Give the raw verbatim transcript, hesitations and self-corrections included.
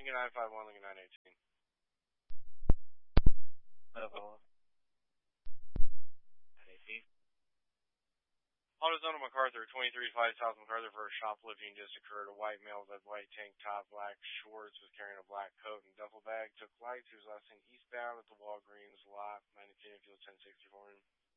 Lincoln nine five one, Lincoln nine eighteen. Level. nine eighteen. AutoZone of MacArthur, twenty-three five South MacArthur, for a shoplifting just occurred. A white male with a white tank top, black shorts, was carrying a black coat and duffel bag. Took lights. He was last seen eastbound at the Walgreens lot, ninety-two Field ten sixty-four.